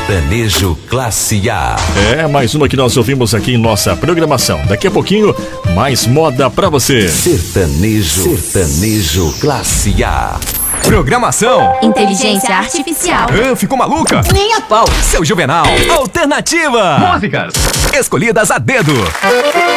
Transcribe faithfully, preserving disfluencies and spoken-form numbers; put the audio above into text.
Sertanejo Classe A. É, mais uma que nós ouvimos aqui em nossa programação. Daqui a pouquinho, mais moda pra você. Sertanejo, Sertanejo Classe A. Programação Inteligência Artificial. Ah, ficou maluca? Nem a pau. Seu Juvenal. Alternativa. Músicas escolhidas a dedo.